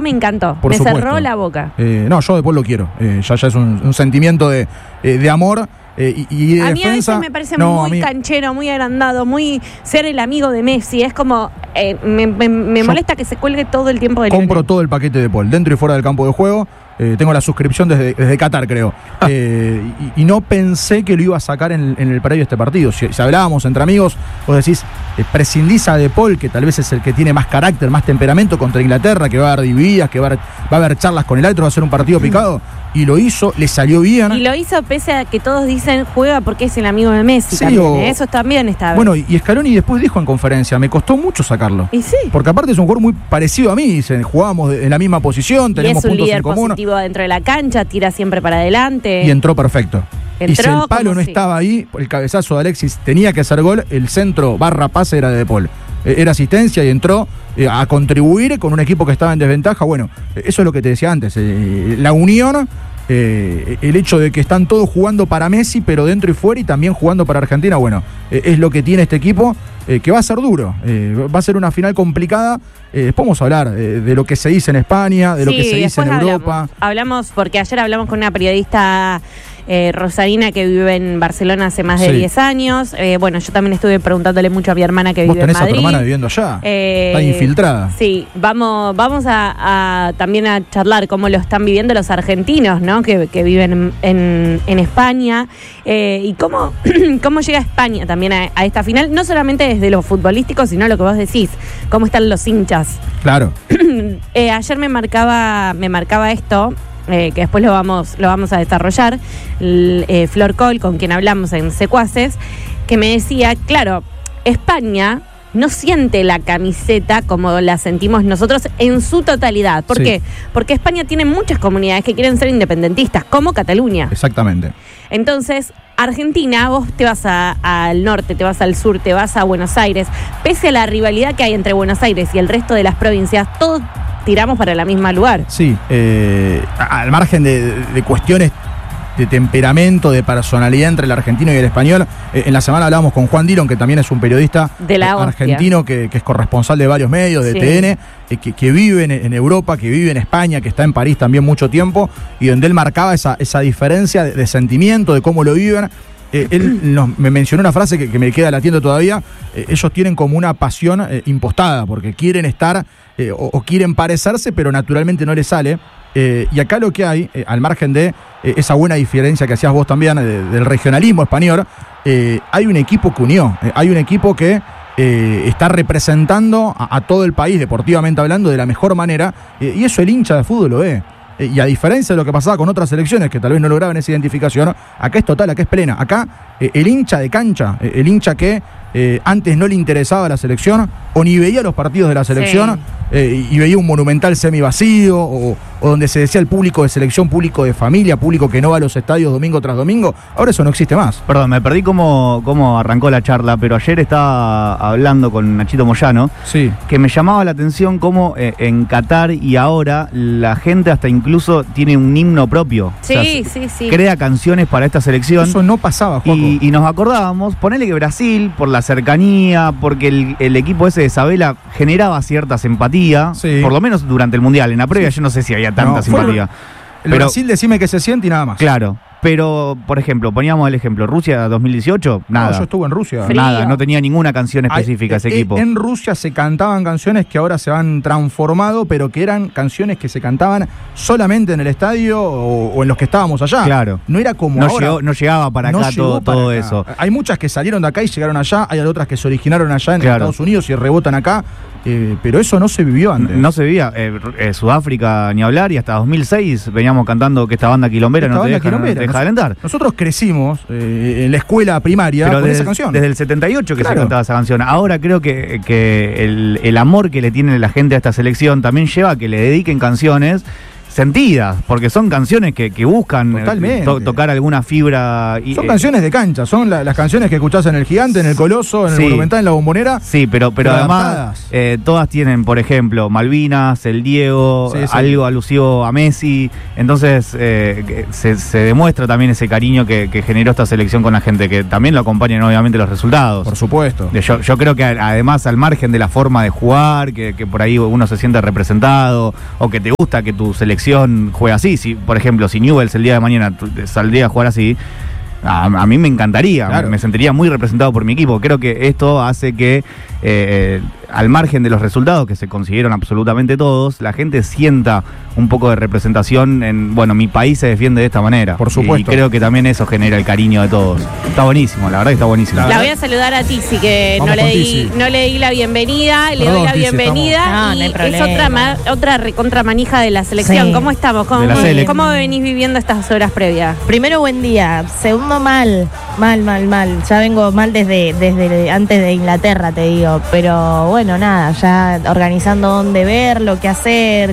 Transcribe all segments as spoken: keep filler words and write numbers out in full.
me encantó. Por me supuesto. cerró la boca. Eh, no, yo De Paul lo quiero. Eh, ya, ya es un, un sentimiento de, eh, de amor. Eh, y, y de a mí defensa, a veces me parece no, muy mí, canchero, muy agrandado, muy ser el amigo de Messi. Es como, eh, me, me, me molesta que se cuelgue todo el tiempo del compro todo el paquete de Paul, dentro y fuera del campo de juego. Eh, tengo la suscripción desde, desde Qatar, creo. Eh, y, y no pensé que lo iba a sacar en, en el previo de este partido. Si, si hablábamos entre amigos, vos decís, eh, prescindís a De Paul, que tal vez es el que tiene más carácter, más temperamento contra Inglaterra, que va a haber divididas, que va a haber, va a haber charlas con el árbitro, va a ser un partido picado. Y lo hizo, le salió bien. Y lo hizo pese a que todos dicen juega porque es el amigo de Messi. Sí, también, o, ¿eh? Eso también está bien. Bueno, y Scaloni después dijo en conferencia, me costó mucho sacarlo. Y sí. Porque aparte es un jugador muy parecido a mí, dicen, jugábamos en la misma posición, tenemos y es un puntos líder en común. positivo dentro de la cancha, tira siempre para adelante. Y entró perfecto. Entró y si el palo no si. estaba ahí, el cabezazo de Alexis tenía que hacer gol, el centro barra pase era de De Paul. Eh, era asistencia y entró eh, a contribuir con un equipo que estaba en desventaja. Bueno, eh, eso es lo que te decía antes, eh, la unión. Eh, el hecho de que están todos jugando para Messi, pero dentro y fuera, y también jugando para Argentina, bueno, eh, es lo que tiene este equipo, eh, que va a ser duro, eh, va a ser una final complicada. Eh, después vamos a hablar eh, de lo que se dice en España, de sí, lo que se dice en hablamos, Europa. Hablamos, porque ayer hablamos con una periodista eh, rosarina que vive en Barcelona hace más de sí. diez años. Eh, bueno, yo también estuve preguntándole mucho a mi hermana que vive en Madrid. ¿Vos tenés a tu hermana viviendo allá? Eh, Está infiltrada. Sí, vamos, vamos a, a también a charlar cómo lo están viviendo los argentinos, ¿no? Que, que viven en, en España eh, y cómo, cómo llega España también a, a esta final, no solamente desde lo futbolístico, sino lo que vos decís, cómo están los hinchas. Claro. eh, ayer me marcaba, me marcaba esto. Eh, que después lo vamos, lo vamos a desarrollar, L, eh, Flor Col, con quien hablamos en Secuaces, que me decía, claro, España no siente la camiseta como la sentimos nosotros en su totalidad. ¿Por sí. qué? Porque España tiene muchas comunidades que quieren ser independentistas, como Cataluña. Exactamente. Entonces, Argentina, vos te vas a, al norte, te vas al sur, te vas a Buenos Aires, pese a la rivalidad que hay entre Buenos Aires y el resto de las provincias, todos tiramos para el mismo lugar. Sí, eh, al margen de, de cuestiones de temperamento, de personalidad entre el argentino y el español. Eh, en la semana hablábamos con Juan Dillon, que también es un periodista de la eh, argentino que, que es corresponsal de varios medios, de sí. T N, eh, que, que vive en, en Europa, que vive en España, que está en París también mucho tiempo, y donde él marcaba esa, esa diferencia de, de sentimiento, de cómo lo viven. Eh, él nos, me mencionó una frase que, que me queda latiendo todavía. Eh, ellos tienen como una pasión eh, impostada, porque quieren estar eh, o, o quieren parecerse, pero naturalmente no les sale. Eh, y acá lo que hay, eh, al margen de eh, esa buena diferencia que hacías vos también, de, del regionalismo español, eh, hay un equipo que unió, eh, hay un equipo que eh, está representando a, a todo el país, deportivamente hablando, de la mejor manera, eh, y eso el hincha de fútbol lo ve. Eh, y a diferencia de lo que pasaba con otras selecciones que tal vez no lograban esa identificación, acá es total, acá es plena. Acá eh, el hincha de cancha, eh, el hincha que eh, antes no le interesaba la selección o ni veía los partidos de la selección, sí. eh, y veía un monumental semivacío o, o donde se decía el público de selección, público de familia, público que no va a los estadios domingo tras domingo, ahora eso no existe más. Perdón, me perdí cómo, cómo arrancó la charla, pero ayer estaba hablando con Nachito Moyano, sí. que me llamaba la atención cómo eh, en Qatar y ahora la gente hasta incluso tiene un himno propio. Sí, o sea, sí, sí. Crea canciones para esta selección. Eso no pasaba, Joaco. Y, y nos acordábamos, ponele que Brasil, por la cercanía, porque el, el equipo ese de Sabela generaba cierta simpatía, sí. por lo menos durante el Mundial. En la previa sí. yo no sé si había tanta no, simpatía. El pero, Brasil, decime que se siente y nada más. Claro. Pero, por ejemplo, poníamos el ejemplo, Rusia dos mil dieciocho, nada. No, yo estuve en Rusia. Frío. Nada, no tenía ninguna canción específica Hay, ese eh, equipo. En Rusia se cantaban canciones que ahora se han transformado, pero que eran canciones que se cantaban solamente en el estadio o, o en los que estábamos allá. Claro. No era como no ahora. Llegó, no llegaba para acá no todo, para todo acá. eso. Hay muchas que salieron de acá y llegaron allá, hay otras que se originaron allá en claro. Estados Unidos y rebotan acá. Eh, pero eso no se vivió antes. No, no se vivía. Eh, eh, Sudáfrica ni hablar, y hasta dos mil seis veníamos cantando que esta banda quilombera esta no, banda te deja, quilombera. no te deja alentar. Nosotros crecimos eh, en la escuela primaria pero con desde, esa canción. Desde el setenta y ocho que claro. se cantaba esa canción. Ahora creo que, que el, el amor que le tiene la gente a esta selección también lleva a que le dediquen canciones sentidas, porque son canciones que, que buscan Totalmente. to- tocar alguna fibra. Y, Son eh, canciones de cancha, son la- las canciones que escuchás en El Gigante, en El Coloso, en El Sí. Monumental, en La Bombonera. Sí, pero, pero, Pero además adaptadas. eh, todas tienen, por ejemplo, Malvinas, el Diego, Sí, sí. algo alusivo a Messi. Entonces eh, que se, se demuestra también ese cariño que, que generó esta selección con la gente, que también lo acompañan obviamente los resultados. Por supuesto. De- Yo, yo creo que a- además al margen de la forma de jugar, que, que por ahí uno se siente representado, o que te gusta que tu selección juegue así. Si, por ejemplo, si Newell's el día de mañana tu- saldría a jugar así, a, a mí me encantaría, Claro. me sentiría muy representado por mi equipo. Creo que esto hace que, eh, al margen de los resultados que se consiguieron absolutamente todos, la gente sienta un poco de representación en, bueno, mi país se defiende de esta manera. Por supuesto. Y creo que también eso genera el cariño de todos. Está buenísimo, la verdad que está buenísimo. La La verdad- voy a saludar a Tizi, que Vamos no le, con di, Tizi. no le di la bienvenida. Le Perdón, doy la Tizi, bienvenida estamos- No, y no hay es problema. otra, ma- otra recontramanija de la selección. Sí. ¿Cómo estamos? ¿Cómo, De la sele. ¿Cómo venís viviendo estas horas previas? Primero, buen día. Segundo, mal. Mal, mal, mal. Ya vengo mal desde, desde antes de Inglaterra, te digo. Pero bueno, nada, ya organizando dónde ver, lo que hacer.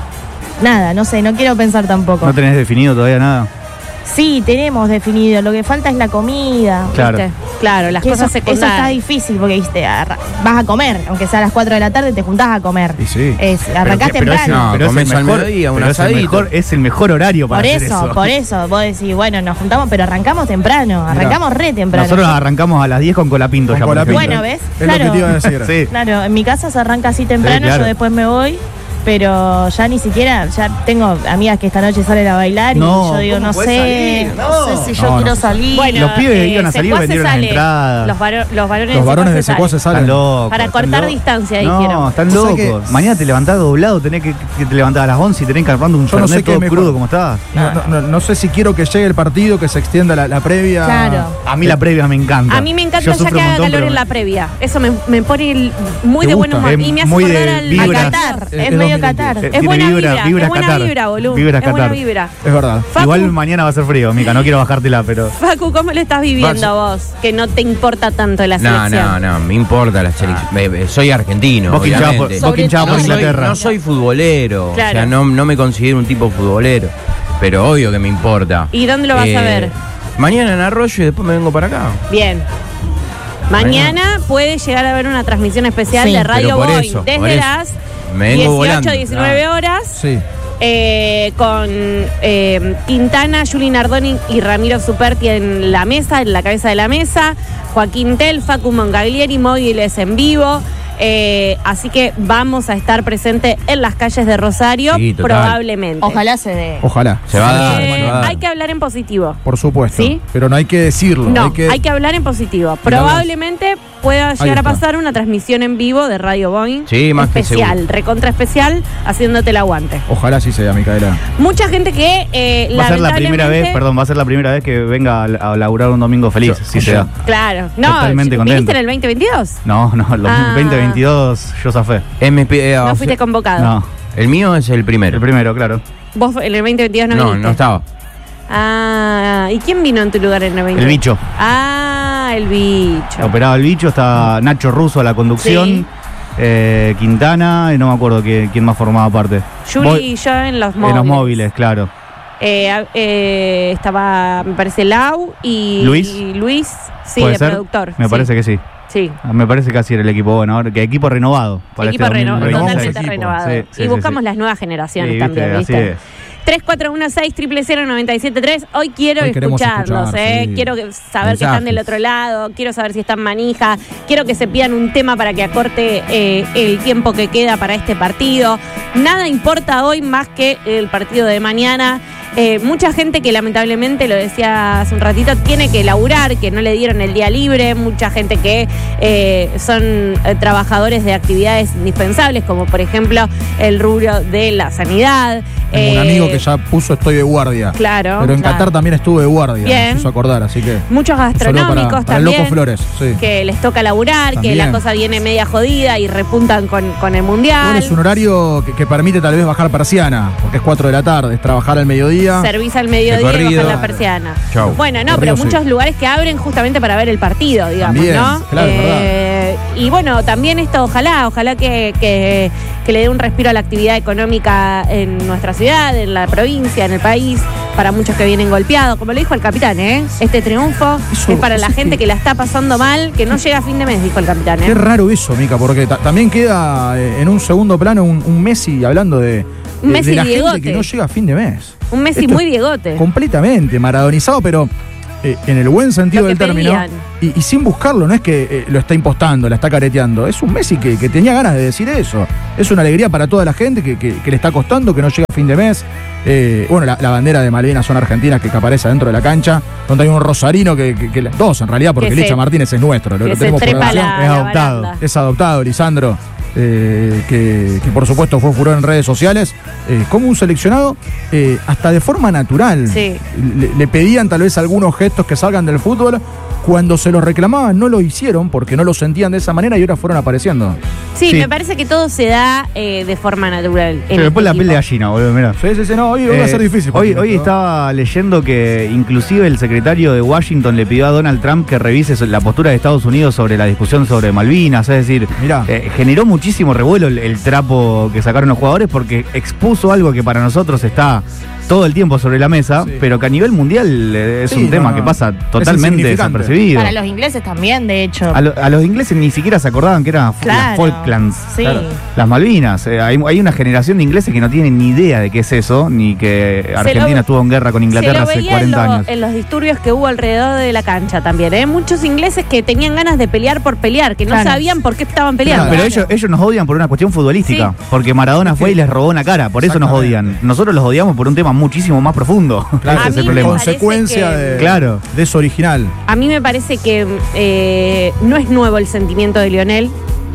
Nada, no sé, no quiero pensar tampoco. ¿No tenés definido todavía nada? Sí, tenemos definido. Lo que falta es la comida. Claro. ¿Viste? Claro, las Que cosas eso, eso está secundarias. difícil porque viste, arra- vas a comer, aunque sea a las cuatro de la tarde, te juntás a comer. Y sí. Es, arrancás Pero- pero es- temprano. No, pero es el comés al mejor- mediodía, un pero es el asadito. mejor- Es el mejor horario para Por hacer eso, eso. por eso, vos decís, bueno, nos juntamos, pero arrancamos temprano, arrancamos re temprano. Nosotros arrancamos a las diez con colapinto Con ya, por colapinto. ejemplo. Bueno, ¿ves? Es Claro. lo que te iba a decir. Sí. Claro, en mi casa se arranca así temprano, Sí, claro. yo después me voy, pero ya ni siquiera, ya tengo amigas que esta noche salen a bailar y No, yo digo, ¿cómo no podés sé, salir? no, No. sé si yo No, no. quiero salir. Bueno, Los pibes eh, iban a salir, Secuaces vendieron las sale. entradas. Los, varo- los varones Los de varones de Secuaces Secuaces salen. Están salen. locos. Para están cortar locos. distancia, No, dijeron. están ¿Vos locos. sabés que- Mañana te levantás doblado, tenés que, que te levantás a las once y tenés que armando un Yo no sé fernet qué todo mejor. crudo como estás. No, no, no, no sé si quiero que llegue el partido, que se extienda la, la previa. Claro. A mí la previa me encanta. A mí me encanta Yo ya sufro que un haga montón, calor pero en la previa. Eso me, me pone el- muy ¿Te de buen gusta? humor. Es Y me hace muy acordar de al, vibras. a A Qatar. Qatar, Es es medio dos mil Qatar. veinte. Es Tiene buena vibra, vibra, vibra es buena Qatar. vibra, boludo. Vibra es buena Qatar. vibra. Es verdad. Facu, Igual mañana va a ser frío, Mica, no quiero bajártela, pero. Facu, ¿cómo le estás viviendo vos? Que no te importa tanto la No, selección. no, no, me importa la selección. Eh, eh, Soy argentino, Vos que hinchás por, obviamente. vos que hinchás Sobre por No soy, Inglaterra. no soy futbolero, Claro. o sea, no, no me considero un tipo futbolero, pero obvio que me importa. ¿Y dónde lo vas a Eh, ver? Mañana en Arroyo y después me vengo para acá. Bien. Mañana puede llegar a haber una transmisión especial Sí. de Radio Pero por Boeing eso, desde por eso. las Me vengo dieciocho, volando. diecinueve horas Sí. eh, con eh, Quintana, Juli Nardoni y Ramiro Superti en la mesa, en la cabeza de la mesa, Joaquín Tel, Facu Mongaglieri, móviles en vivo. Eh, así que vamos a estar presentes en las calles de Rosario, Sí, total. probablemente. Ojalá se dé. Ojalá. Se va a dar, Eh, se va a dar. hay que hablar en positivo. Por supuesto. ¿Sí? Pero no hay que decirlo. No, hay que, hay que hablar en positivo. Probablemente pueda llegar a está. pasar una transmisión en vivo de Radio Boeing. Sí, más que especial, seguro. recontra especial, haciéndote el aguante. Ojalá sí sea, Micaela. Mucha gente que eh, Va a ser la primera vez, lamentablemente- perdón, va a ser la primera vez que venga a, a laburar un domingo feliz, Yo- si yo- se da. Claro, no, Totalmente ¿viniste contento. en el veinte veintidós? No, no, el Ah. veinte veintidós yo zafé. Es mi pi- eh, o No sea, fuiste convocado. No, el mío es el primero. el primero, claro. Vos en el veinte veintidós no, no, viniste. no estaba. Ah, ¿y quién vino en tu lugar en el veinte? El bicho. Ah, el bicho. Operaba el bicho, está Nacho Russo a la conducción. Sí. eh, Quintana, y no me acuerdo quién, quién más formaba parte. Yuri Voy- y yo en los móviles. En los móviles, claro. Eh, a- eh, estaba, me parece, Lau y ¿Luis? y Luis, sí, ¿Puede de ser? productor. Me sí. parece que sí. Sí. Me parece que así era el equipo bueno, ahora que equipo renovado para Equipo este reno- dos mil veintiséis. totalmente equipo. renovado. Sí, y sí, sí, buscamos sí. las nuevas generaciones Sí, también, viste, ¿viste? así es. tres cuatro uno seis, cero cero cero, nueve siete tres. Hoy quiero Hoy queremos escucharlos, escuchar, ¿eh? sí. Quiero que- saber que están del Mensajes. otro lado, quiero saber si están manija, quiero que se pidan un tema para que acorte eh, el tiempo que queda para este partido. Nada importa hoy más que el partido de mañana. Eh, mucha gente que lamentablemente, lo decía hace un ratito, tiene que laburar, que no le dieron el día libre, mucha gente que eh, son eh, trabajadores de actividades indispensables, como por ejemplo el rubro de la sanidad. Tengo un Eh, amigo que ya puso estoy de guardia. Claro. Pero en claro. Qatar también estuve de guardia. Bien. Me hizo acordar, así que. Muchos un saludo gastronómicos para, para el también. Loco Flores, sí. Que les toca laburar, que También. la cosa viene media jodida y repuntan con, con el mundial. Bueno, es un horario que, que permite tal vez bajar persiana, porque es cuatro de la tarde, es trabajar al mediodía. Servicio al mediodía De y corrido. bajar la persiana. Chau. Bueno, no, Corrido, pero sí. muchos lugares que abren justamente para ver el partido, digamos, También, ¿no? claro, es Eh, y bueno, también esto, ojalá, ojalá que, que, que le dé un respiro a la actividad económica en nuestra ciudad, en la provincia, en el país, para muchos que vienen golpeados, como lo dijo el capitán, ¿eh? Este triunfo Eso, es para la eso gente que- que la está pasando mal, que no llega a fin de mes, dijo el capitán, ¿eh? Qué raro eso, Mica, porque ta- también queda eh, en un segundo plano un, un Messi hablando de, Un de- Messi de la Diegote. gente que no llega a fin de mes. Un Messi Esto muy es Diegote. Completamente maradonizado, pero eh, en el buen sentido Lo que del término. pedían. Y, y sin buscarlo, no es que eh, lo está impostando, la está careteando. Es un Messi que, que tenía ganas de decir eso. Es una alegría para toda la gente que, que- que le está costando, que no llega a fin de mes. Eh, bueno, la, la bandera de Malvinas son argentinas que, que aparece dentro de la cancha, donde hay un rosarino que, que- que la- dos en realidad, porque Que Licha se- Martínez es nuestro, lo, que lo se tenemos por trepa adopción. la, es la adoptado. baranda. Es adoptado, Lisandro, eh, que, que por supuesto fue furor en redes sociales, eh, como un seleccionado, eh, hasta de forma natural. Sí. Le, le pedían tal vez algunos gestos que salgan del fútbol. Cuando se los reclamaban no lo hicieron porque no lo sentían de esa manera y ahora fueron apareciendo. Sí, Sí. me parece que todo se da eh, de forma natural. en Pero después este la piel de equipo. gallina, boludo, mirá. Sí, sí, sí, no, hoy, hoy va a ser Eh, difícil. Hoy, Joaquín, hoy esto, ¿no? estaba leyendo que inclusive el secretario de Washington le pidió a Donald Trump que revise so- la postura de Estados Unidos sobre la discusión sobre Malvinas. Es decir, Mirá. eh, generó muchísimo revuelo el, el trapo que sacaron los jugadores porque expuso algo que para nosotros está todo el tiempo sobre la mesa, Sí. pero que a nivel mundial eh, es Sí, un no, tema no. que pasa Es totalmente insignificante. desapercibido. Para los ingleses también, de hecho. A, lo- a los ingleses ni siquiera se acordaban que eran las Claro. Falklands. Sí. Claro. Las Malvinas. Eh, hay, hay una generación de ingleses que no tienen ni idea de qué es eso, ni que Argentina lo- estuvo en guerra con Inglaterra Se lo hace veía cuarenta en, lo- años. en los disturbios que hubo alrededor de la cancha también, ¿eh? Muchos ingleses que tenían ganas de pelear por pelear, que no Claro. sabían por qué estaban peleando. Pero Claro. ellos, ellos nos odian por una cuestión futbolística, Sí. porque Maradona fue y les robó una cara, por eso nos Exactamente. odian. Nosotros los odiamos por un tema muchísimo más profundo. Claro, A Ese es el mí me problema. parece consecuencia que- de, Claro. de eso original. A mí me parece que eh, no es nuevo el sentimiento de Lionel.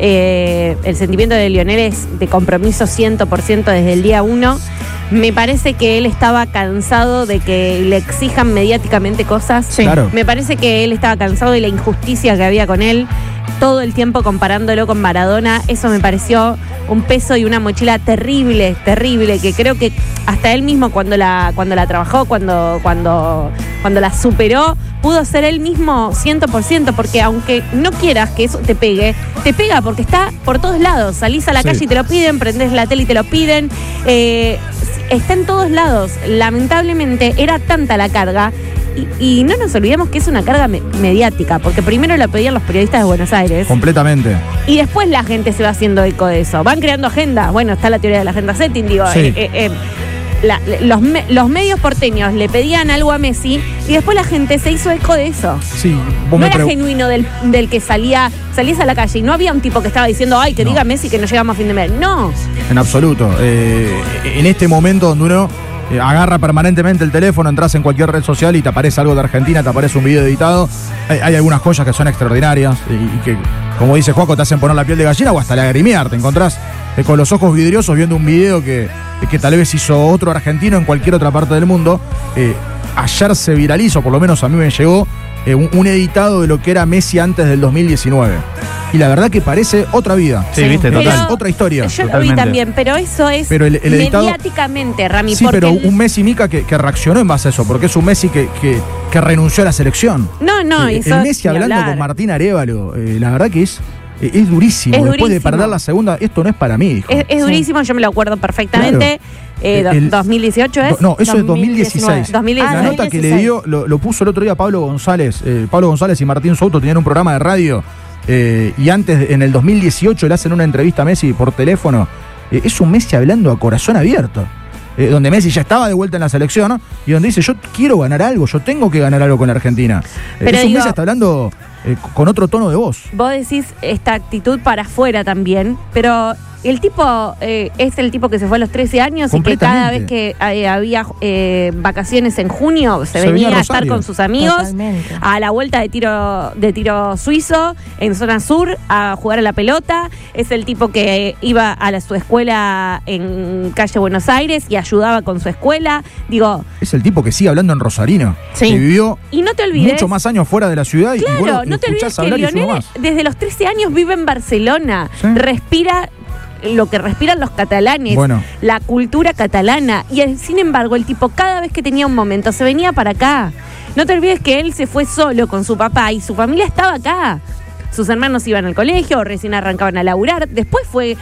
Eh, el sentimiento de Lionel es de compromiso cien por ciento desde el día uno. Me parece que él estaba cansado de que le exijan mediáticamente cosas. Sí. Claro. Me parece que él estaba cansado de la injusticia que había con él, todo el tiempo comparándolo con Maradona. Eso me pareció un peso y una mochila terrible, terrible, que creo que hasta él mismo cuando la, cuando la trabajó, cuando, cuando, cuando la superó, pudo ser él mismo cien por ciento, porque aunque no quieras que eso te pegue, te pega porque está por todos lados. Salís a la Sí. calle y te lo piden, prendés la tele y te lo piden. Eh, está en todos lados. Lamentablemente era tanta la carga. Y, y no nos olvidemos que es una carga me- mediática, porque primero la pedían los periodistas de Buenos Aires Completamente. y después la gente se va haciendo eco de eso. Van creando agendas. Bueno, está la teoría de la agenda setting, digo. Sí. eh, eh, eh, la- los, me- los medios porteños le pedían algo a Messi y después la gente se hizo eco de eso. Sí, vos No me era pregu- genuino del, del que salía, salías a la calle y no había un tipo que estaba diciendo, ay, que No. diga Messi que no llegamos a fin de mes. No. En absoluto. Eh, en este momento donde uno eh, agarra permanentemente el teléfono, entras en cualquier red social y te aparece algo de Argentina, te aparece un video editado, hay, hay algunas joyas que son extraordinarias y, y que, como dice Joaco, te hacen poner la piel de gallina o hasta lagrimear. Te encontrás eh, con los ojos vidriosos viendo un video que, que tal vez hizo otro argentino en cualquier otra parte del mundo. Eh, ayer se viralizó, por lo menos a mí me llegó, eh, un, un editado de lo que era Messi antes del dos mil diecinueve. Y la verdad que parece otra vida. Sí, viste, Pero- total. Otra historia. Yo lo vi Totalmente. también, pero eso es Pero el- el editado- mediáticamente, Rami. Sí, porque pero el- un Messi Mica que, que reaccionó en base a eso, porque es un Messi que, que, que renunció a la selección. No, no, Eh, eso el Messi ni hablando hablar. con Martín Arévalo, eh, la verdad que es, eh, es durísimo. Es Después de durísimo. perder la segunda, esto no es para mí, dijo. Es, es durísimo, yo me lo acuerdo perfectamente. Eh, do- El- ¿dos mil dieciocho es? Do- no, eso es dos mil dieciséis. dos mil dieciséis. La nota que le dio, lo, lo puso el otro día Pablo González. Eh, Pablo González y Martín Souto tenían un programa de radio. eh, y antes, en el dos mil dieciocho, le hacen una entrevista a Messi por teléfono. Eh, es un Messi hablando a corazón abierto. Eh, donde Messi ya estaba de vuelta en la selección, ¿no? Y donde dice, yo quiero ganar algo, yo tengo que ganar algo con la Argentina. Eh, Pero es un digo- Messi está hablando eh, con otro tono de voz. Vos decís esta actitud para afuera también, pero el tipo eh, es el tipo que se fue a los trece años y que cada vez Completamente. que eh, había eh, vacaciones en junio se, Se venía, venía a a estar Rosario. con sus amigos Totalmente. a la vuelta de tiro de tiro suizo en zona sur a jugar a la pelota. Es el tipo que iba a la, su escuela en calle Buenos Aires y ayudaba con su escuela. Digo, Es el tipo que sigue hablando en Rosarino. Sí. Que vivió y no te olvides. mucho más años fuera de la ciudad y Claro, vos lo no te olvides escuchás que hablar y es uno Lionel más. desde los trece años vive en Barcelona, Sí. respira lo que respiran los catalanes, Bueno. la cultura catalana, y eh, sin embargo el tipo cada vez que tenía un momento se venía para acá. No te olvides que él se fue solo con su papá y su familia estaba acá. Sus hermanos iban al colegio, recién arrancaban a laburar, después fue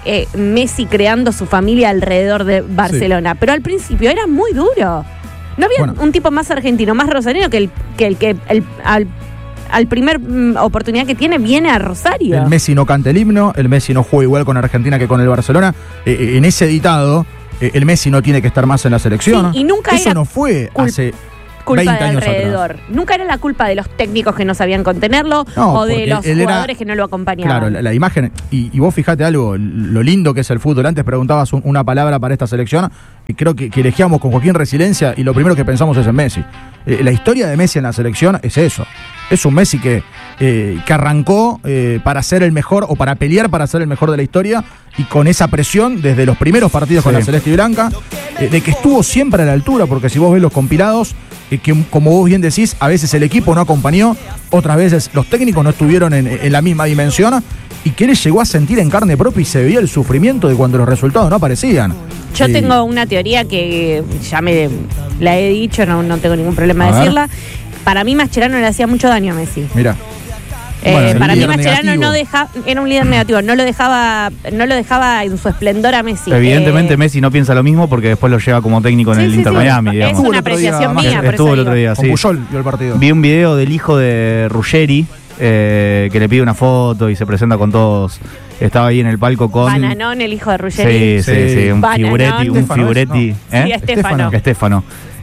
eh, Messi creando su familia alrededor de Barcelona. Sí. Pero al principio era muy duro. No había bueno. un tipo más argentino, más rosarino que el que el que el, al, al primer mm, oportunidad que tiene viene a Rosario. El Messi no canta el himno, el Messi no juega igual con Argentina que con el Barcelona. Eh, en ese editado, eh, el Messi no tiene que estar más en la selección. Sí, y nunca Eso era no fue cul- hace culpa veinte de años alrededor. atrás. Nunca era la culpa de los técnicos que no sabían contenerlo no, o de los jugadores era, que no lo acompañaban. Claro, la, la imagen, y, y vos fijate algo, lo lindo que es el fútbol. Antes preguntabas un, una palabra para esta selección y creo que, que elegíamos con Joaquín resiliencia y lo primero que pensamos es en Messi. Eh, la historia de Messi en la selección es eso. Es un Messi que, eh, que arrancó eh, para ser el mejor o para pelear para ser el mejor de la historia y con esa presión desde los primeros partidos sí. con la Celeste y Blanca, eh, de que estuvo siempre a la altura, porque si vos ves los compilados, eh, que como vos bien decís, a veces el equipo no acompañó, otras veces los técnicos no estuvieron en, en la misma dimensión y que él llegó a sentir en carne propia y se veía el sufrimiento de cuando los resultados no aparecían. Yo eh, tengo una teoría que ya me la he dicho, no, no tengo ningún problema de decirla. Para mí Mascherano le hacía mucho daño a Messi. Mira. Eh, bueno, para mí Mascherano no dejaba, era un líder negativo, no lo dejaba, no lo dejaba en su esplendor a Messi. Evidentemente eh, Messi no piensa lo mismo porque después lo lleva como técnico en sí, el sí, Inter sí. Miami, digamos. Es una apreciación día, mía, por estuvo eso el otro día, con sí. Puyol vio el partido. Vi un video del hijo de Ruggeri eh, que le pide una foto y se presenta con todos. Estaba ahí en el palco con... Bananón, el hijo de Ruggeri. Sí, sí, sí, un Bananón. figuretti, un Estefano, figuretti. ¿no? ¿eh? Sí, Estefano. Estefano.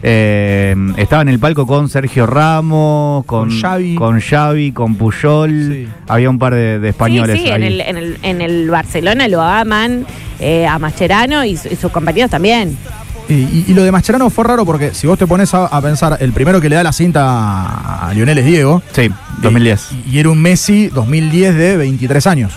Eh, estaba en el palco con Sergio Ramos, con, Con Xavi. con Xavi, con Puyol. Sí. Había un par de, de españoles Sí, sí, ahí. en el, en, el, en el Barcelona lo aman, eh, a Mascherano y, su, y sus compañeros también. Y, y, y lo de Mascherano fue raro porque si vos te pones a, a pensar, el primero que le da la cinta a Lionel es Diego. Sí, dos mil diez. Eh, y era un Messi dos mil diez de veintitrés años.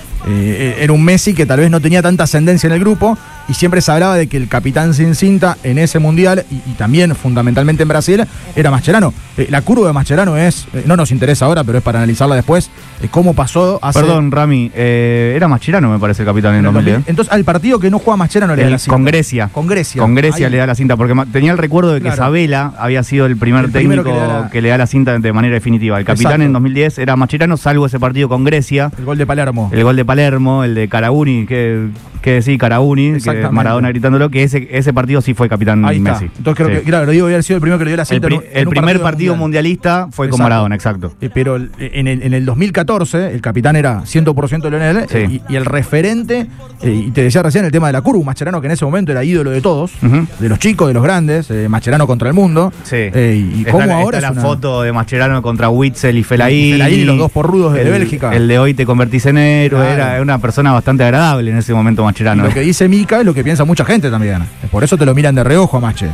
Eh, era un Messi que tal vez no tenía tanta ascendencia en el grupo y siempre se hablaba de que el capitán sin cinta en ese mundial y, y también fundamentalmente en Brasil era Mascherano. Eh, la curva de Mascherano es, eh, no nos interesa ahora, pero es para analizarla después, eh, cómo pasó hace... Perdón, Rami, eh, era Mascherano me parece el capitán en, en el dos mil diez. dos mil. Entonces al partido que no juega Mascherano le da El- la cinta. con Grecia. Con Grecia. Con Grecia Ahí. le da la cinta, porque ma- tenía el recuerdo de que Claro. Sabela había sido el primer El primero técnico que le da la- que le da la cinta de manera definitiva. El capitán Exacto. en dos mil diez era Mascherano, salvo ese partido con Grecia, El gol de Palermo. el gol de Palermo, el de Carauni, que, que decir Carauni, que Exactamente. Maradona gritándolo, que ese, ese partido sí fue capitán Ahí está. Messi. Entonces creo Sí. que, claro, digo, había sido el primero que le dio la El, cinta. pri- en un- en el un primer partido mundial. mundialista fue con Exacto. Maradona, exacto. Eh, pero el- en el, en el dos mil catorce el capitán era cien por ciento Leonel Sí. eh, y, y el referente, eh, y te decía recién el tema de la curva, Mascherano que en ese momento era ídolo de todos, Ujú. de los chicos, de los grandes, eh, Mascherano contra el mundo. Sí. Eh, y Está cómo la- ahora está es la una- foto de Mascherano contra Witzel y Fellaini. Y Fellaini, los dos porrudos de el, Bélgica. El de hoy te convertís en héroe. Claro. Era una persona bastante agradable en ese momento y Mascherano. lo ¿eh? que dice Mica es lo que piensa mucha gente también. Por eso te lo miran de reojo a Mache.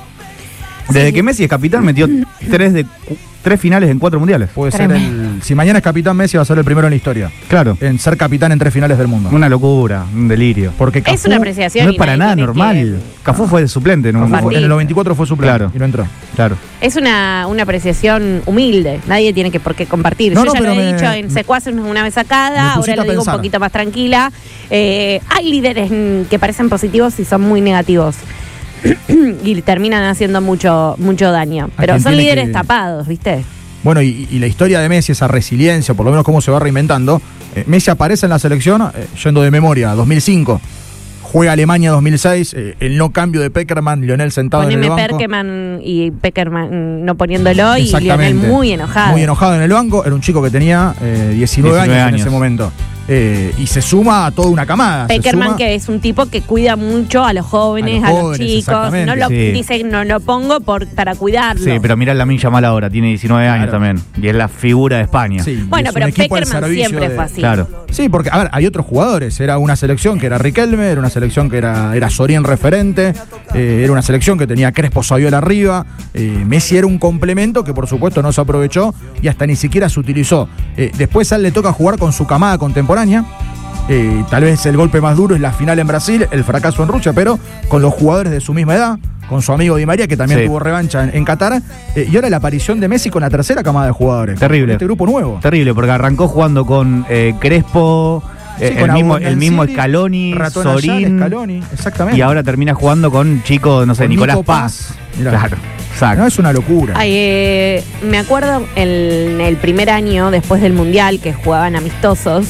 Desde que Messi es capitán metió tres de cu- tres finales en cuatro mundiales. Puede ser el, si mañana es capitán Messi va a ser el primero en la historia Claro. en ser capitán en tres finales del mundo. Una locura, un delirio. Porque Cafú, Es una apreciación. No es y para nadie nada tiene normal. que- Cafú fue de suplente en un Cafú fue- Martín. en el noventa y cuatro fue suplente Claro. y no entró. Claro. Es una, una apreciación humilde. Nadie tiene que por qué compartir. No, Yo no, ya lo pero he me- dicho en Secuaces una vez me sacada, pusiste ahora a lo digo un pensar. poquito más tranquila. Eh, hay líderes mm, que parecen positivos y son muy negativos. Y terminan haciendo mucho, mucho daño. Pero quien son tiene líderes que- tapados, ¿viste? Bueno, y, y la historia de Messi, esa resiliencia, por lo menos cómo se va reinventando. eh, Messi aparece en la selección, eh, yendo de memoria, dos mil cinco. Juega Alemania dos mil seis, eh, el no cambio de Peckerman, Lionel sentado en Poneme el banco. Perkeman y Peckerman no poniéndolo y Exactamente. Lionel muy enojado. Muy enojado en el banco. Era un chico que tenía eh, diecinueve, años, en ese momento. Eh, y se suma a toda una camada. se Peckerman, suma- que es un tipo que cuida mucho a los jóvenes, A a los los, jóvenes, chicos. exactamente. No lo, Sí. Dice, no lo pongo por, para cuidarlo. Sí, pero mira la Lamin Yamal ahora, tiene diecinueve años Claro. también. Y es la figura de España. Sí, Bueno, es un pero equipo al Peckerman servicio siempre de- fue así. Claro. Sí, porque, a ver, hay otros jugadores. Era una selección que era Riquelme, era una selección que era, era Sorín referente, eh, era una selección que tenía Crespo Saviola arriba. eh, Messi era un complemento que, por supuesto, no se aprovechó y hasta ni siquiera se utilizó. Eh, después a él le toca jugar con su camada contemporánea. Eh, tal vez el golpe más duro es la final en Brasil, el fracaso en Rusia, pero con los jugadores de su misma edad, con su amigo Di María, que también Sí. tuvo revancha en, en Qatar, eh, y ahora la aparición de Messi con la tercera camada de jugadores. Terrible. Este grupo nuevo. Terrible, porque arrancó jugando con eh, Crespo, eh, Sí, el, con mismo, Abundant el mismo City, Scaloni, Ratón Ayala, Sorín. Scaloni, exactamente. Y ahora termina jugando con chico, no sé, Con Nicolás Nico Paz. Paz. Mirá. Claro, exacto. No, es una locura. Ay, eh, me acuerdo en el primer año después del Mundial que jugaban amistosos.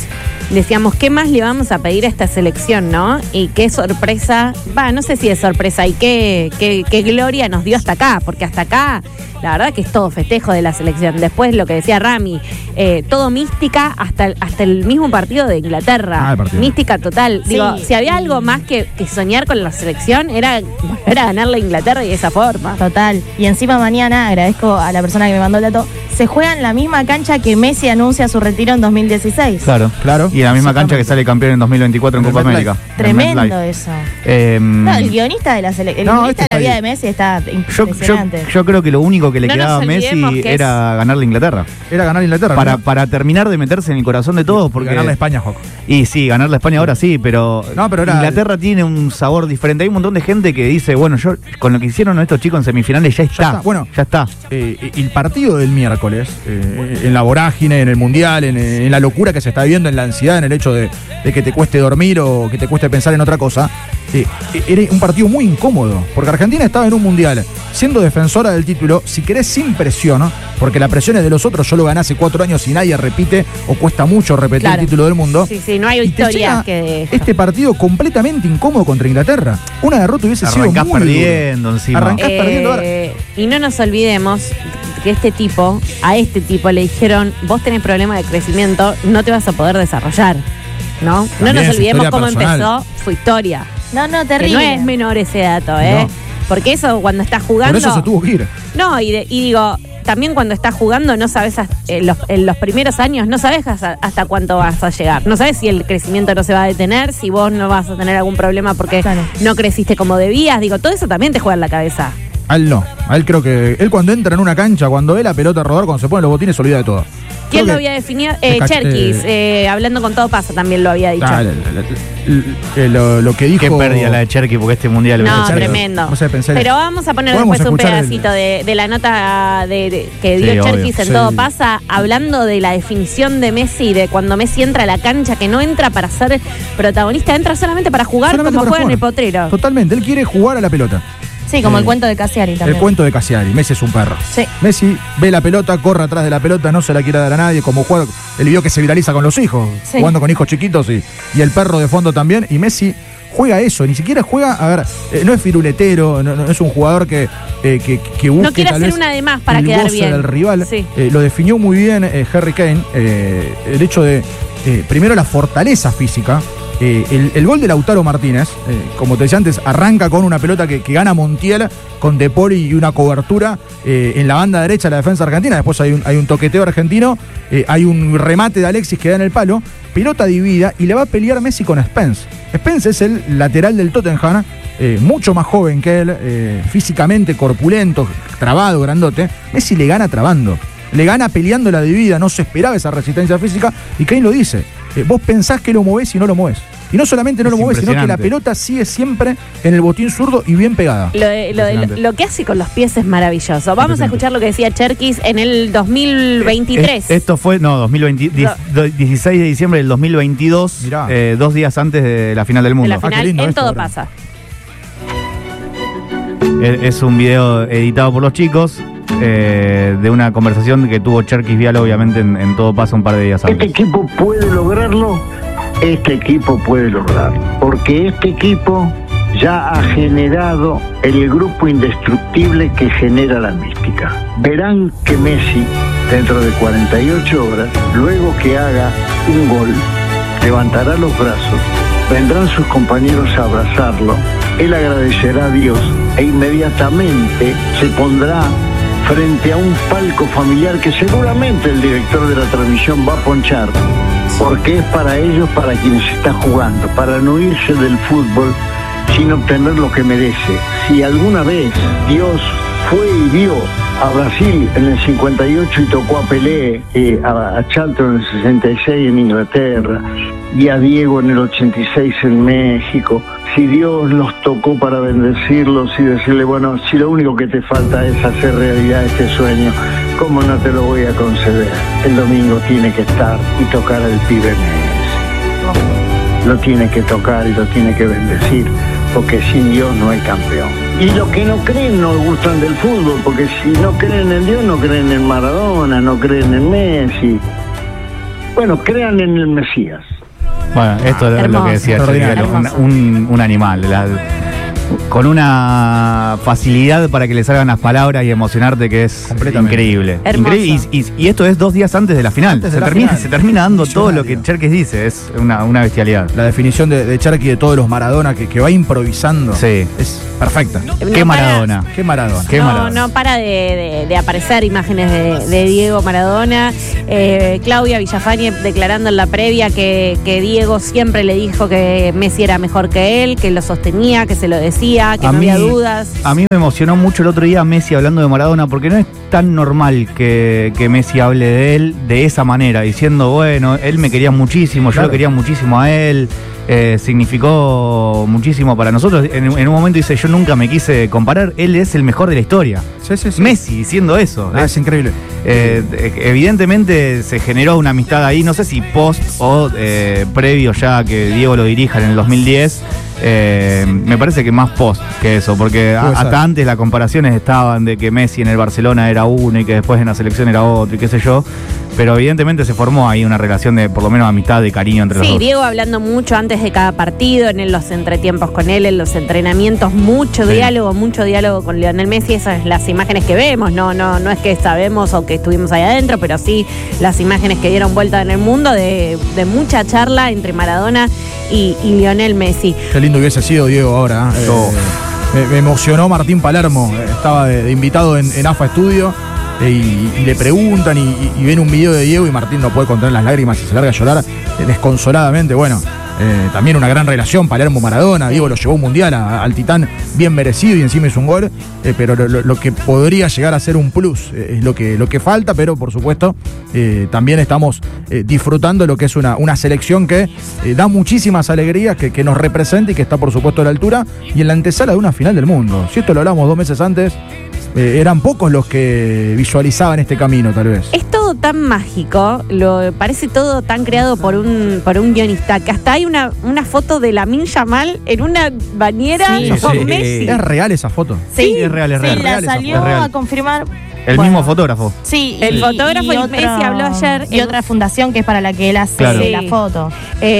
decíamos, ¿qué más le vamos a pedir a esta selección, no? Y qué sorpresa, va, no sé si es sorpresa, y qué, qué, qué gloria nos dio hasta acá, porque hasta acá, la verdad que es todo festejo de la selección. Después, lo que decía Rami, eh, todo mística hasta el, hasta el mismo partido de Inglaterra. Ah, el partido. Mística total. Sí. Digo, si había algo más que, que soñar con la selección, era volver a ganarle a Inglaterra y de esa forma. Total. Y encima mañana, agradezco a la persona que me mandó el dato, se juega en la misma cancha que Messi anuncia su retiro en dos mil dieciséis. Claro, Claro. Y en la misma cancha que Exactamente. sale campeón en dos mil veinticuatro en En Copa MetLife. América. Tremendo En MetLife. eso. Eh, No, el guionista de la selección, el No, guionista este de la vida está de Messi está yo, yo, impresionante. yo creo que lo único que le No quedaba a nos Messi olvidemos que es- era ganarle a Inglaterra. Era ganar a Inglaterra. Para, ¿no? para terminar de meterse en el corazón de todos. Y Porque ganarle a España, Joco. Y sí, ganar la España ahora sí, pero, No, pero era- Inglaterra tiene un sabor diferente. Hay un montón de gente que dice, bueno, yo con lo que hicieron estos chicos en semifinales ya está. está, bueno. ya está. Eh, el partido del miércoles, eh, en la vorágine, en el mundial, en, en la locura que se está viviendo, en la ansiedad, en el hecho de, de que te cueste dormir o que te cueste pensar en otra cosa, eh, era un partido muy incómodo, porque Argentina estaba en un mundial siendo defensora del título, si querés sin presión, ¿no? Porque la presión es de los otros, yo lo gané hace cuatro años y nadie repite o cuesta mucho repetir Claro. el título del mundo. Sí, sí, no hay Y te historia llega que de esto. este partido completamente incómodo contra Inglaterra. Una derrota hubiese sido Arrancás muy dura. perdiendo encima. Arrancás perdiendo ahora. Eh, y no nos olvidemos que este tipo, a este tipo le dijeron, vos tenés problema de crecimiento, no te vas a poder desarrollar, ¿no? No También nos su olvidemos historia cómo personal. empezó su historia. No, no, Que terrible. no es menor ese dato, ¿eh? No. Porque eso cuando estás jugando... Por eso se tuvo que ir. No, y, de- y digo, también cuando estás jugando no sabes, hasta- en los, en los primeros años no sabes hasta, hasta cuánto vas a llegar. No sabes si el crecimiento no se va a detener, si vos no vas a tener algún problema porque Claro. no creciste como debías. Digo, todo eso también te juega en la cabeza. A él no. A él creo que. Él cuando entra en una cancha, cuando ve la pelota rodar, cuando se pone los botines, se olvida de todo. ¿Quién Creo lo que- había definido? Eh, Cach- Cherkis, eh, eh, hablando con todo pasa, también lo había dicho. Ah, la- la- la- la- lo, lo que dijo. Qué pérdida la de Cherky, porque este mundial... No, Cherkis. tremendo. No sé, pensé- Pero vamos a poner Podemos después un escuchar el- pedacito de, de la nota de, de- que dio Sí, obvio. Cherkis en Sí. Todo Pasa, hablando de la definición de Messi, de cuando Messi entra a la cancha, que no entra para ser protagonista, entra solamente para jugar Solamente como para juega en el jugar. potrero. Totalmente. Él quiere jugar a la pelota. Sí, como Sí. el cuento de Cassiari también. El cuento de Cassiari. Messi es un perro. Sí. Messi ve la pelota, corre atrás de la pelota, no se la quiere dar a nadie. Como juega el video que se viraliza con los hijos, Sí. jugando con hijos chiquitos y, y el perro de fondo también. Y Messi juega eso, ni siquiera juega, a ver, eh, no es firuletero, no, no es un jugador que, eh, que, que busque No quiere tal hacer vez una de más para el quedar goce bien. del rival. Sí. Eh, lo definió muy bien eh, Harry Kane, eh, el hecho de, eh, primero la fortaleza física. Eh, el, el gol de Lautaro Martínez, eh, como te decía antes, arranca con una pelota que, que gana Montiel con De Paul y una cobertura eh, en la banda derecha de la defensa argentina. Después hay un, hay un toqueteo argentino, eh, hay un remate de Alexis que da en el palo, pelota dividida y le va a pelear Messi con Spence. Spence es el lateral del Tottenham, eh, mucho más joven que él, eh, físicamente corpulento, trabado, grandote. Messi le gana trabando. Le gana peleando la dividida, no se esperaba esa resistencia física y Kane lo dice. Eh, vos pensás que lo movés y no lo movés. Y no solamente no Es lo movés, sino que la impresionante. pelota sigue siempre en el botín zurdo y bien pegada. Lo, de- lo de- Impresionante. lo que hace con los pies es maravilloso. Vamos a Impresionante. escuchar lo que decía Cherkis en el dos mil veintitrés. Es- Esto fue, no, dos mil veinte, diez- do- dieciséis de diciembre del dos mil veintidós, Mirá. eh, dos días antes de la final del de mundo. la Ah, qué final, lindo en esto, Todo bro. Pasa. Es, es un video editado por los chicos, eh, de una conversación que tuvo Cherkis Vial, obviamente, en, en Todo Pasa un par de días Este antes. equipo puede lograrlo, este equipo puede lograrlo, porque este equipo ya ha generado el grupo indestructible que genera la mística. Verán que Messi, dentro de cuarenta y ocho horas, luego que haga un gol, levantará los brazos, vendrán sus compañeros a abrazarlo, él agradecerá a Dios e inmediatamente se pondrá frente a un palco familiar que seguramente el director de la transmisión va a ponchar, porque es para ellos, para quienes está jugando, para no irse del fútbol sin obtener lo que merece. Si alguna vez Dios fue y vio a Brasil en el cincuenta y ocho y tocó a Pelé, eh, a, a Charlton en el sesenta y seis en Inglaterra y a Diego en el ochenta y seis en México, si Dios los tocó para bendecirlos y decirle, bueno, si lo único que te falta es hacer realidad este sueño, ¿cómo no te lo voy a conceder? El domingo tiene que estar y tocar al pibe Messi. Lo tiene que tocar y lo tiene que bendecir, porque sin Dios no hay campeón. Y los que no creen no gustan del fútbol, porque si no creen en Dios, no creen en Maradona, no creen en Messi. Bueno, crean en el Mesías. Bueno, esto es lo que decía yo, Hermoso. un, un, un animal. La, con una facilidad para que le salgan las palabras y emocionarte que es Completamente. increíble. Hermoso. Increíble. Y, y- y esto es dos días antes de la final. Antes de se, la termina, final. se termina dando todo lo que Millonario. Cherkis dice. Es una, una bestialidad. La definición de, de Cherky de todos los Maradona que, que va improvisando Sí. es perfecta. No Qué para- Maradona. Qué Maradona. Qué no, Maradona. no para de, de- de aparecer imágenes de, de Diego Maradona. Eh, Claudia Villafañe declarando en la previa que, que Diego siempre le dijo que Messi era mejor que él, que lo sostenía, que se lo decía, que A no mí- había dudas. A mí me emocionó mucho el otro día Messi hablando de Maradona, porque no es tan normal que, que Messi hable de él de esa manera, diciendo, bueno, él me quería muchísimo, yo Claro. lo quería muchísimo a él, eh, significó muchísimo para nosotros. En, en un momento dice, yo nunca me quise comparar, él es el mejor de la historia. Sí, sí, sí. Messi diciendo eso. Ah, es increíble. Eh, evidentemente se generó una amistad ahí, no sé si post o eh, previo ya a que Diego lo dirija en el dos mil diez. Eh, me parece que más post que eso, porque a- Puede ser. hasta antes las comparaciones estaban de que Messi en el Barcelona era uno y que después en la selección era otro y qué sé yo. Pero evidentemente se formó ahí una relación de por lo menos amistad, de cariño entre los Sí, dos. Diego hablando mucho antes de cada partido, en los entretiempos con él, en los entrenamientos, mucho Sí. diálogo, mucho diálogo con Lionel Messi. Esas son las imágenes que vemos, no, no, no es que sabemos o que estuvimos ahí adentro, pero sí las imágenes que dieron vuelta en el mundo de, de mucha charla entre Maradona y, y Lionel Messi. Qué lindo hubiese sido Diego ahora. ¿eh? Oh. Eh, me, me emocionó Martín Palermo. eh, Estaba de, de invitado en, en A F A Estudio eh, y, y le preguntan y, y- y ven un video de Diego y Martín no puede contener las lágrimas y se larga a llorar eh, desconsoladamente. Bueno, eh, también una gran relación Palermo-Maradona. Diego lo llevó a un mundial a- al Titán bien merecido y encima hizo un gol. eh, pero lo, lo- lo que podría llegar a ser un plus eh, es lo que, lo que falta, pero por supuesto eh, también estamos eh, disfrutando lo que es una, una selección que eh, da muchísimas alegrías, que, que nos representa y que está por supuesto a la altura y en la antesala de una final del mundo. Si esto lo hablamos dos meses antes, eh, eran pocos los que visualizaban este camino tal vez. Es todo tan mágico, lo, parece todo tan creado por un, por un guionista, que hasta hay una, una foto de Lamine Yamal en una bañera Sí, con sí. Messi. Es real esa foto. Sí, es real, es sí, real. la Real esa salió foto. Es real. a confirmar. El bueno, mismo fotógrafo. Sí, El fotógrafo y Messi habló ayer Y en- otra fundación que es para la que él hace Claro. la Sí. foto.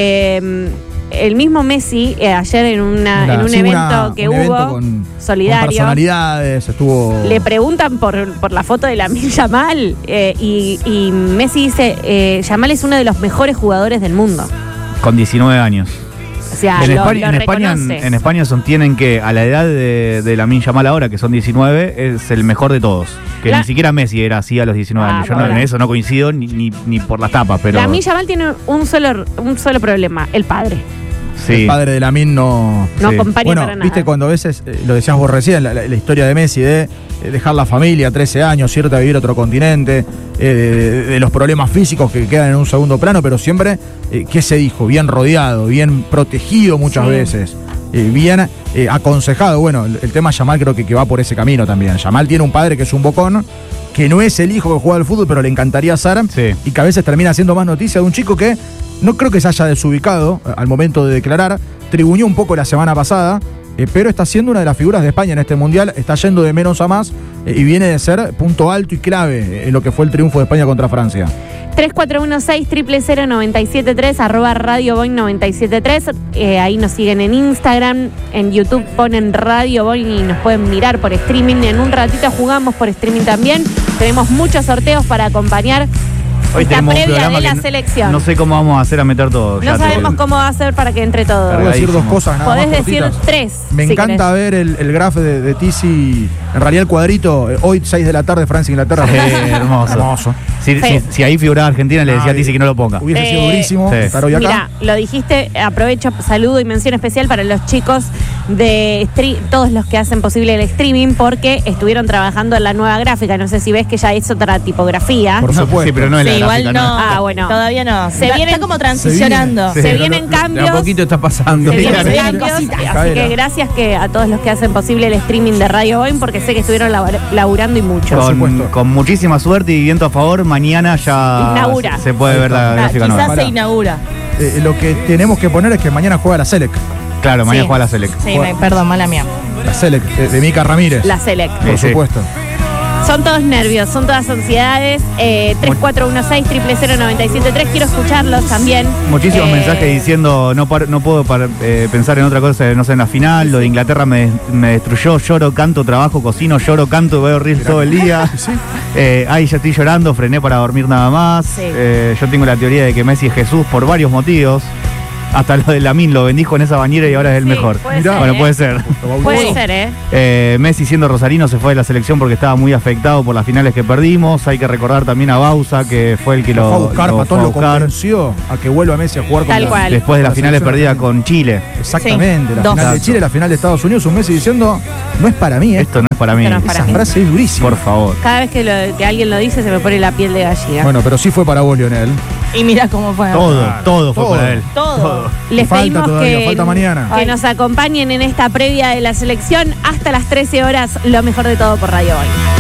Eh, el mismo Messi, eh, ayer en, una, Una- en un sí, evento una- que un hubo, evento con, solidario, con personalidades, estuvo. le preguntan por, por la foto de Lamine Yamal eh, y, y Messi dice, eh, Yamal es uno de los mejores jugadores del mundo. Con diecinueve años. O sea, En lo, España, lo en, España, reconoce. en España sostienen que a la edad de, de Lamine Yamal ahora, que son diecinueve, es el mejor de todos. Que La- ni siquiera Messi era así a los diecinueve Ah, años. Yo no, bueno. en eso no coincido ni, ni, ni por las tapas, pero Lamine Yamal tiene un solo, un solo problema, el padre. sí. El padre de Lamine no. No Sí. acompaña Bueno, para nada. viste cuando a veces, eh, lo decías vos recién, la, la- la historia de Messi, de eh, dejar la familia, trece años, irte a vivir a otro continente, eh, de, de los problemas físicos que quedan en un segundo plano, pero siempre, eh, ¿qué se dijo? Bien rodeado, bien protegido muchas Sí. veces, eh, bien eh, aconsejado. Bueno, el, el tema Yamal creo que, que va por ese camino también. Yamal tiene un padre que es un bocón, que no es el hijo que juega al fútbol, pero le encantaría ser, Sí. y que a veces termina siendo más noticia de un chico que no creo que se haya desubicado eh, al momento de declarar, tribuñó un poco la semana pasada, eh, pero está siendo una de las figuras de España en este mundial, está yendo de menos a más eh, y viene de ser punto alto y clave en lo que fue el triunfo de España contra Francia. tres cuatro uno seis, cero cero cero, nueve siete tres, arroba Radio Boing nueve siete tres. Eh, ahí nos siguen en Instagram, en YouTube ponen Radio Boing y nos pueden mirar por streaming. En un ratito jugamos por streaming también. Tenemos muchos sorteos para acompañar Hoy esta tenemos un previa programa de la que no- selección. No sé cómo vamos a hacer a meter todo. No ya te- sabemos cómo va a ser para que entre todo. Puedo decir dos Cargadísimo. cosas nada Podés más decir cortitas. tres. Me si encanta querés. ver el, el graph de, de Tizi, en realidad el cuadrito, eh, hoy seis de la tarde, Francia-Inglaterra. Eh, hermoso. Hermoso. Si, Sí. si- si ahí figuraba Argentina, le decía a Ay, Tizi que no lo ponga. Hubiese sido Eh, durísimo sí. estar hoy acá. Mira, lo dijiste, aprovecho, saludo y mención especial para los chicos de stre- todos los que hacen posible el streaming, porque estuvieron trabajando en la nueva gráfica. No sé si ves que ya es otra tipografía. Por No, supuesto. sí, pero no es la Sí, igual gráfica, no. Ah, bueno. Todavía no. Se Está- vienen- está como transicionando. Sí. Se Sí, vienen De cambios. a poquito está pasando. Se vienen Claro, cambios, cositas. así Cadena. que gracias que a todos los que hacen posible el streaming de Radio Boing, porque sé que estuvieron labor- laburando y mucho. Por Con, supuesto. con muchísima suerte y viento a favor, mañana ya Inaugura. se puede ver la Ah, gráfica quizás nueva. se inaugura. Eh, lo que tenemos que poner es que mañana juega la Selec. Claro, mañana Sí. juega la Selec. Sí, me- perdón, mala mía. La Selec, de, de Mica Ramírez. La Select. por Sí, sí. supuesto. Son todos nervios, son todas ansiedades. Eh, tres cuatro uno seis, cero cero cero, nueve siete tres. Quiero escucharlos también. Muchísimos Eh, mensajes diciendo no par- no puedo par- eh, pensar en otra cosa, no sé, en la final, lo de Inglaterra me, me destruyó, lloro, canto, trabajo, cocino, lloro, canto, veo reels todo el día. Eh, ay, ya estoy llorando, frené para dormir nada más. Sí. Eh, yo tengo la teoría de que Messi es Jesús por varios motivos. Hasta lo de Lamine lo bendijo en esa bañera y ahora es el Sí, mejor. puede Mirá. ser, Bueno, ¿eh? puede ser. Puede ser, ¿eh? Eh, Messi siendo rosarino se fue de la selección porque estaba muy afectado por las finales que perdimos. Hay que recordar también a Bausa, que fue el que Lo lo, fue a buscar, lo Patón fue a lo buscar convenció a que vuelva Messi a jugar con Tal la- cual. después de las la finales selección perdidas argentina. con Chile. Exactamente, la Sí, final dos. de Chile, la final de Estados Unidos, un Messi diciendo, no es para mí, ¿eh? Esto no es para mí. Esto no es para Esa mí. frase es durísima. Por favor. Cada vez que, lo- que alguien lo dice se me pone la piel de gallina. Bueno, pero sí fue para vos, Lionel. Y mira cómo fue. Todo, Claro, todo fue todo. para él. Todo. Les Falta pedimos todavía, que, falta mañana. que nos acompañen en esta previa de la selección hasta las trece horas. Lo mejor de todo por Radio Hoy.